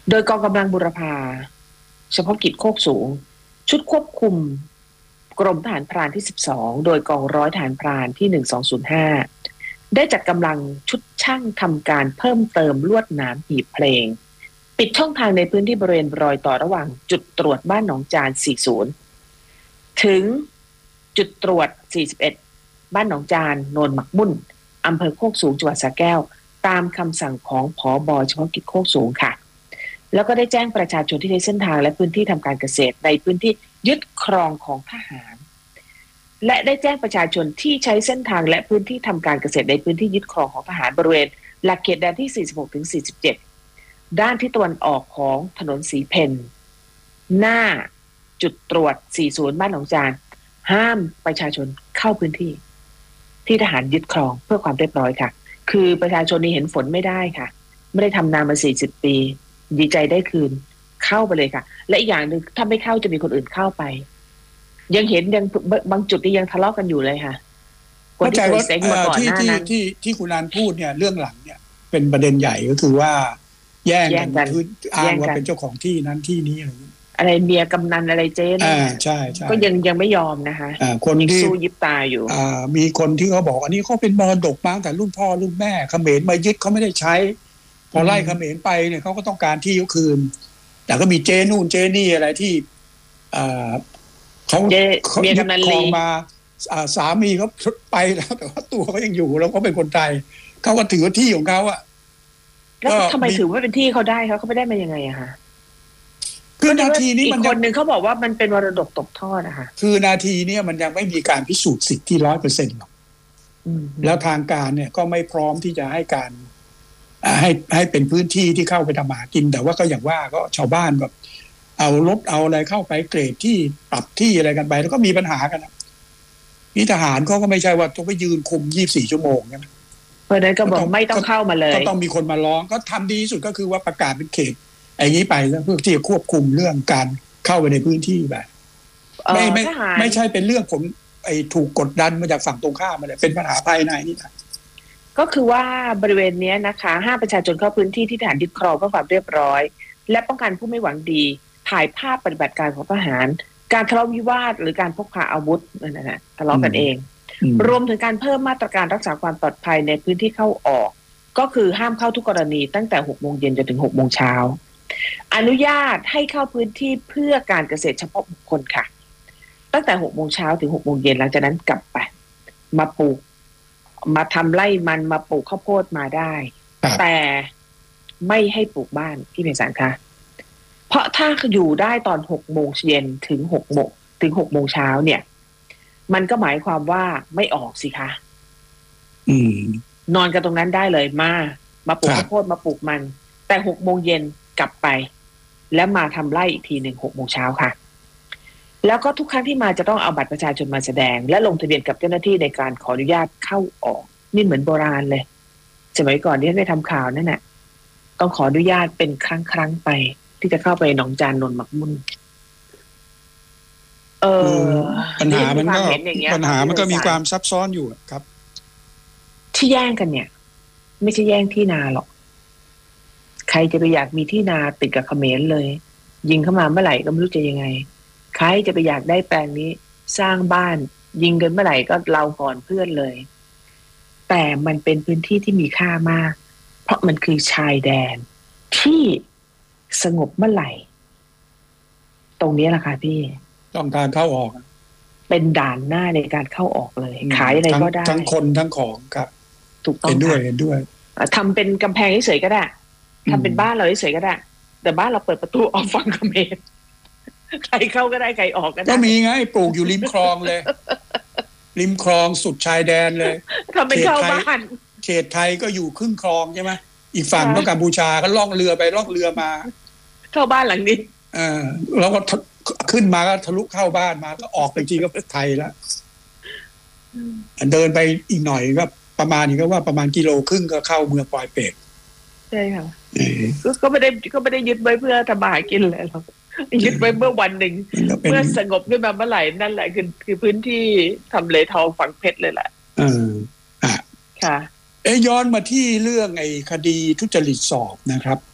โดยกองกำลังบูรพาเฉพาะกิจโคกสูงชุดควบคุมกรมทหารพรานที่12โดยกองร้อยทหารพรานที่1205ได้จัดกำลังชุดช่างทำการเพิ่มเติมลวดหนามหีบเพลงปิดช่องทางในพื้นที่บริเวณรอยต่อระหว่างจุดตรวจบ้านหนองจาน40ถึงจุดตรวจ41บ้านหนองจานโนนหมักมุ่นอำเภอโคกสูงจังหวัดสระแก้วตามคำสั่งของผบ.เฉพาะกิจโคกสูงค่ะแล้วก็ได้แจ้งประชาชนที่ใช้เส้นทางและพื้นที่ทำการเกษตรในพื้นที่ยึดครองของทหารและได้แจ้งประชาชนที่ใช้เส้นทางและพื้นที่ทำการเกษตรในพื้นที่ยึดครองของทหารบริเวณหลักเขตแดนที่46ถึง47ด้านที่ตะวันออกของถนนสีเพนหน้าจุดตรวจ40บ้านหนองจานห้ามประชาชนเข้าพื้นที่ที่ทหารยึดครองเพื่อความเรียบร้อยค่ะคือประชาชนนี่เห็นฝนไม่ได้ค่ะไม่ได้ทำนามา40ปีดีใจได้คืนเข้าไปเลยค่ะและอีกอย่างหนึ่งถ้าไม่เข้าจะมีคนอื่นเข้าไปยังเห็นยังบางจุดที่ยังทะเลาะกันอยู่เลยค่ะเข้าใจว่าที่คุณนันพูดเนี่ยเรื่องหลังเนี่ยเป็นประเด็นใหญ่ก็คือว่าแย่งกันคืออ้างว่าเป็นเจ้าของที่นั้นที่นี้อะไรเมียกำนันอะไรเจ๊นะใช่ก็ยังไม่ยอมนะคะคนที่สู้ยิบตาอยู่มีคนที่เขาบอกอันนี้เขาเป็นมรดกมาตั้งแต่รุ่นพ่อรุ่นแม่เขมรมายึดเขาไม่ได้ใช้พอไล่เขมรไปเนี่ยเขาก็ต้องการที่ยุคืนแต่ก็มีเจนู่นเจนี่อะไรที่เขาเมียกำนันลีมาสามีเขาไปแล้วแต่ว่าตัวเขายังอยู่แล้วเขาเป็นคนไทยเขาก็ถือว่าที่ของเขาอะแล้วทำไมถือว่าเป็นที่เขาได้เขาไม่ได้มายังไงอะคะคือนาทีนี้มันคนหนึ่งเขาบอกว่ามันเป็นมรดกตกทอดนะคะคือนาทีนี้มันยังไม่มีการพิสูจน์สิทธิ์ที่ 100% หรอกแล้วทางการเนี่ยก็ไม่พร้อมที่จะให้การให้เป็นพื้นที่ที่เข้าไปทำมาหากินแต่ว่าก็อย่างว่าก็ชาวบ้านแบบเอารถเอาอะไรเข้าไปเกรดที่ปรับที่อะไรกันไปแล้วก็มีปัญหากันนี่ทหารเขาก็ไม่ใช่ว่าต้องไปยืนคุม24ชั่วโมงนะเพราะนั้นก็บอกไม่ต้องเข้ามาเลยก็ต้องมีคนมาร้องก็ทำดีที่สุดก็คือว่าประกาศเป็นเขตอย่างนี้ไปแล้วเพื่อที่จะควบคุมเรื่องการเข้าไปในพื้นที่แบบไม่ใช่เป็นเรื่องผมถูกกดดันมาจากฝั่งตรงข้ามมาเลยเป็นปัญหาภายในนี่นะก็คือว่าบริเวณนี้นะคะห้ามประชาชนเข้าพื้นที่ที่ทหารยึดครองเพื่อความเรียบร้อยและป้องกันผู้ไม่หวังดีถ่ายภาพปฏิบัติการของทหารการทะเลาะวิวาทหรือการพกพาอาวุธนั่นนะทะเลาะกันเองรวมถึงการเพิ่มมาตรการรักษาความปลอดภัยในพื้นที่เข้าออกก็คือห้ามเข้าทุกกรณีตั้งแต่ 6 โมงเย็นจนถึง 6 โมงเช้าอนุญาตให้เข้าพื้นที่เพื่อการเกษตรเฉพาะบุคคลค่ะตั้งแต่ 6 โมงเช้าถึง 6 โมงเย็นหลังจากนั้นกลับไปมาปลูกมาทำไร่มันมาปลูกข้าวโพดมาได้แต่ไม่ให้ปลูกบ้านพี่เพียงสารคะเพราะถ้าอยู่ได้ตอน 6 โมงเย็นถึง 6 โมงเช้าเนี่ยมันก็หมายความว่าไม่ออกสิคะนอนกันตรงนั้นได้เลยมาปลูกข้าวโพดมาปลูกมันแต่ 6 โมงเย็นกลับไปแล้วมาทำไร่อีกทีหนึ่ง 6 โมงเช้าค่ะแล้วก็ทุกครั้งที่มาจะต้องเอาบัตรประชาชนมาแสดงและลงทะเบียนกับเจ้าหน้าที่ในการขออนุญาตเข้าออกนี่เหมือนโบราณเลยสมัยก่อนที่ได้ทำข่าวนั่นแหละต้องขออนุญาตเป็นครั้งไปที่จะเข้าไปหนองจานนนหมักมุ่นปัญหามันก็มีความซับซ้อนอยู่ครับที่แย่งกันเนี่ยไม่ใช่แย่งที่นาหรอกใครจะไปอยากมีที่นาติดกับเขมรเลยยิงเข้ามาเมื่อไหร่ก็ไม่รู้จะยังไงใครจะไปอยากได้แปลงนี้สร้างบ้านยิงกันเมื่อไหร่ก็เราก่อนเพื่อนเลยแต่มันเป็นพื้นที่ที่มีค่ามากเพราะมันคือชายแดนที่สงบเมื่อไหร่ตรงนี้แหละค่ะพี่ต้องการเข้าออกเป็นด่านหน้าในการเข้าออกเลยขายอะไรก็ได้ทั้งคนทั้งของครับถูกต้องเห็นด้วยทำเป็นกำแพงเฉยๆก็ได้ทำเป็นบ้านเราเฉยๆก็ได้แต่บ้านเราเปิดประตูออกฝั่งเขมรใครเข้าก็ได้ใครออกก็ได้ก็มีไงปลูกอยู่ริมคลองเลยริมคลองสุดชายแดนเลยทำเป็นเข้าบ้านเขตไทยก็อยู่ครึ่งคลองใช่ไหมอีกฝั่งก็กัมพูชาก็ล่องเรือไปล่องเรือมาเข้าบ้านหลังนี้แล้วก็ขึ้นมาก็ทะลุเข้าบ้านมาก็ออกไปจริงก็ไทยแล้วเดินไปอีกหน่อยก็ประมาณนี้ก็ว่าประมาณ1.5 กิโลก็เข้าเมืองปอยเปกใช่ค่ะก็ไม่ได้ยึดไว้เพื่อทำมาหากินเลยหรอกยึดไว้เมื่อวันหนึ่งเมื่อสงบขึ้นมาเมื่อไหร่นั่นแหละคือพื้นที่ทำเลทองฝังเพชรเลยแหละค่ะย้อนมาที่เรื่องคดีทุจริตสอบนะครับ